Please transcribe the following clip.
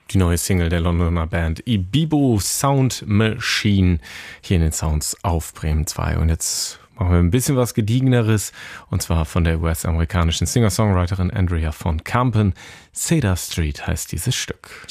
Die neue Single der Londoner Band Ibibo Sound Machine hier in den Sounds auf Bremen 2. Und jetzt machen wir ein bisschen was Gediegeneres, und zwar von der US-amerikanischen Singer-Songwriterin Andrea von Kampen. Cedar Street heißt dieses Stück.